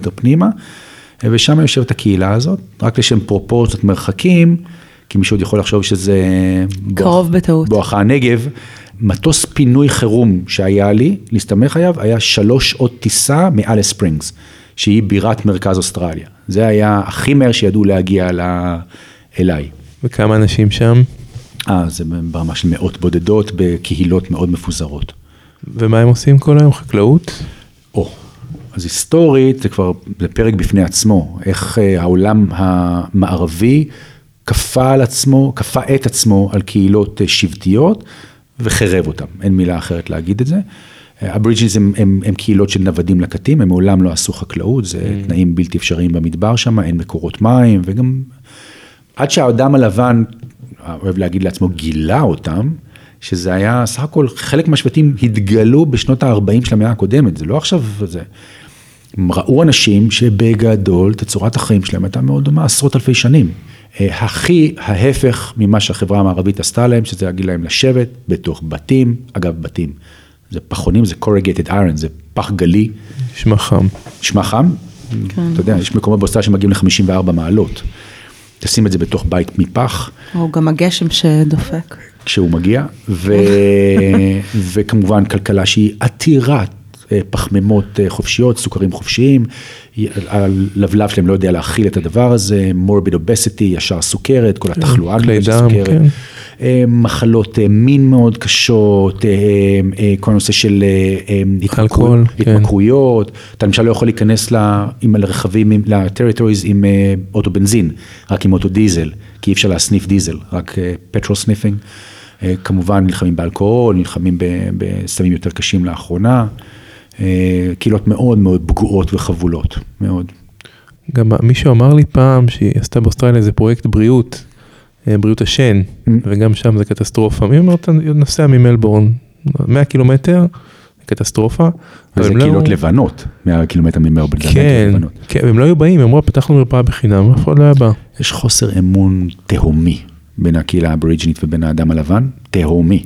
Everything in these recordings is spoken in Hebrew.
קילומטר פנימה, ושם יושבת הקהילה הזאת, רק לשם פרופורציות מרחקים, כי מישהו עוד יכול לחשוב שזה קרוב בטעות. בואכה הנגב, מטוס פינוי חירום שהיה לי, להסתמך עליו, היה 3 שעות טיסה מאליס ספרינגס, שהיא בירת מרכז אוסטרליה. זה היה הכי מהר שידעו להגיע אליי. וכמה אנשים שם? זה ברמה של מאות בודדות, בקהילות מאוד מפוזרות. ומה הם עושים כל היום? חקלאות? אז היסטורית, זה כבר פרק בפני עצמו, איך העולם המערבי כפה את עצמו על קהילות שבטיות, וחרב אותם, אין מילה אחרת להגיד את זה. הבריג'יז הם קהילות של נוודים לקטים, הם מעולם לא עשו חקלאות, זה תנאים בלתי אפשריים במדבר שם, אין מקורות מים, וגם עד שהאדם הלבן, אוהב להגיד לעצמו, גילה אותם, שזה היה סך הכל, חלק מהשבטים התגלו בשנות ה-40 של המאה הקודמת, זה לא עכשיו, הם ראו אנשים שבגדול, תצורת החיים שלהם הייתה מאוד דומה, עשרות אלפי שנים. הכי ההפך ממה שהחברה המערבית עשתה להם, שזה להגיד להם לשבת בתוך בתים, אגב בתים, זה פחונים, זה corrugated iron, זה פח גלי. נשמע חם. נשמע חם? כן. אתה יודע, יש מקומות באוסטרליה שמגיעים ל-54 מעלות. תשים את זה בתוך בית מפח. או גם הגשם שדופק. כשהוא מגיע, וכמובן כלכלה שהיא עתירת פחמימות חופשיות, סוכרים חופשיים, הלבלב שלהם לא יודע להכיל את הדבר הזה, morbid obesity, ישר סוכרת, כל התחלואה של סוכרת, מחלות מין מאוד קשות, כל הנושא של התמכרויות, אתה למשל לא יכול להיכנס לרכבים, לטריטוריז עם אוטובנזין, רק עם אוטודיזל, כי אי אפשר להסניף דיזל, רק פטרול סניפינג, כמובן נלחמים באלכוהול, נלחמים בסמים יותר קשים לאחרונה, קהילות מאוד מאוד פגועות וחבולות, מאוד. גם מישהו אמר לי פעם שהיא עשתה באוסטרליה איזה פרויקט בריאות, בריאות השן, וגם שם זה קטסטרופה. מי אומרת, נוסע ממלבורן, 100 קילומטר, קטסטרופה. וזה קהילות לבנות, 100 קילומטר ממלבורן, זה לבנות. כן, והם לא היו באים, הם אמרו, פתחנו מרפאה בחינם, אף אחד לא היה בא. יש חוסר אמון תהומי, בין הקהילה האבוריג'ינית ובין האדם הלבן, תהומי.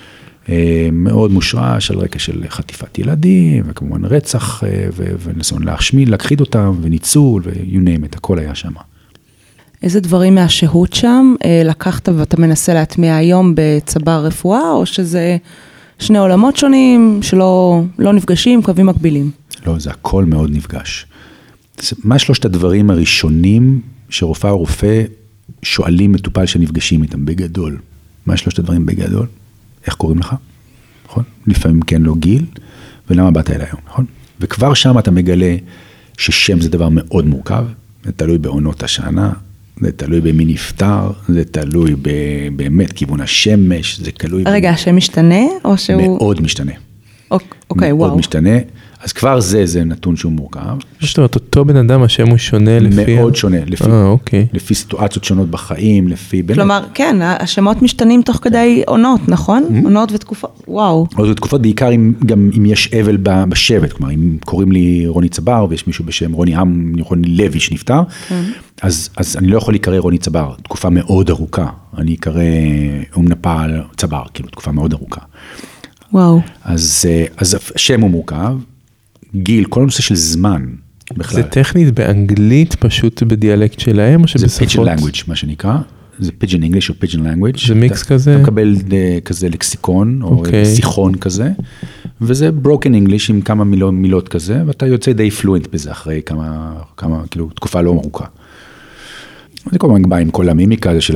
מאוד מושרש על רקע של חטיפת ילדים, וכמובן רצח, וניסיון להכחיד אותם, וניצול, ו-you name it, הכל היה שם. איזה דברים מהשהות שם לקחת ואתה מנסה להטמיע היום בצבר רפואה, או שזה שני עולמות שונים שלא נפגשים, קווים מקבילים? לא, זה הכל מאוד נפגש. מה 3 הדברים הראשונים שרופאה או רופא שואלים מטופל שנפגשים איתם בגדול? מה 3 הדברים בגדול? איך קוראים לך? נכון? לפעמים כן לא גיל, ולמה באת אליי היום, נכון? וכבר שם אתה מגלה ששם זה דבר מאוד מורכב, זה תלוי בעונות השנה, זה תלוי במי נפטר, זה תלוי באמת כיוון השמש, זה תלוי... רגע, השם משתנה או שהוא... מאוד משתנה. אוקיי, וואו. מאוד משתנה, אז כבר זה נתון שהוא מורכב. זאת אומרת, אותו בן אדם, השם הוא שונה לפי... מאוד שונה, לפי סיטואציות שונות בחיים, לפי... כלומר, כן, השמות משתנים תוך כדי עונות, נכון? עונות ותקופות, וואו. עונות ותקופות, בעיקר גם אם יש אבל בשבט, כלומר, אם קוראים לי רוני צבר, ויש מישהו בשם רוני לוי שנפטר, אז אני לא יכול להיקרא רוני צבר, תקופה מאוד ארוכה, אני אקרא אומנפל צבר, כאילו, תקופה מאוד ארוכה. וואו. אז השם הוא מורכב, גיל, כל הנושא של זמן, בכלל. זה טכנית באנגלית, פשוט בדיאלקט שלהם, או שבשפות? זה pigeon language, מה שנקרא, זה pigeon English או pigeon language. זה מיקס כזה? אתה מקבל כזה לקסיקון, או שיחון כזה, וזה broken English עם כמה מילות כזה, ואתה יוצא די fluent בזה אחרי כמה, כאילו, תקופה לא ארוכה. זה כל מיני בא עם כל המימיקה הזה של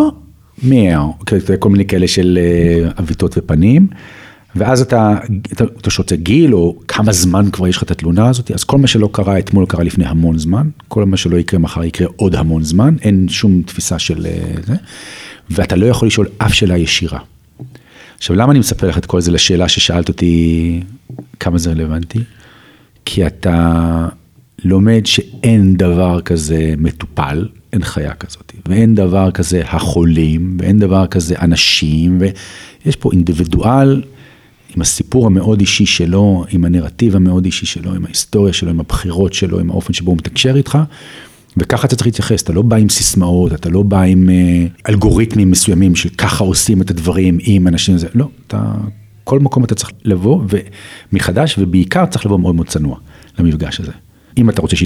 כל מיני כאלה של אביתות ופנים, ואז אתה שוצא גיל, או כמה זמן כבר יש לך את התלונה הזאת, אז כל מה שלא קרה אתמול קרה לפני המון זמן, כל מה שלא יקרה מחר יקרה עוד המון זמן, אין שום תפיסה של זה, ואתה לא יכול לשאול אף שאלה ישירה. עכשיו, למה אני מספר לך את כל זה לשאלה ששאלת אותי כמה זה רלוונטי? כי אתה לומד שאין דבר כזה מטופל, אין חיה כזאת, ואין דבר כזה החולים, ואין דבר כזה אנשים, ויש פה אינדיבידואל, עם הסיפור המאוד אישי שלו, עם הנרטיב המאוד אישי שלו, עם ההיסטוריה שלו, עם הבחירות שלו, עם האופן שבו הוא מתקשר איתך, וככה אתה צריך להתייחס, אתה לא בא עם סיסמאות, אתה לא בא עם אלגוריתמים מסוימים, של ככה עושים את הדברים עם אנשים, לא, כל מקום אתה צריך לבוא, ומחדש, ובעיקר צריך לבוא מאוד מאוד צנוע למפגש הזה. אם אתה רוצה